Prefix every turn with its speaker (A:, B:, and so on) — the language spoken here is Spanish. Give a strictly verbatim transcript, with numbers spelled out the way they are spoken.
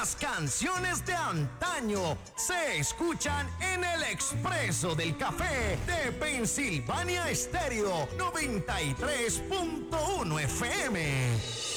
A: Las canciones de antaño se escuchan en el Expreso del Café de Pensilvania Estéreo noventa y tres punto uno F M.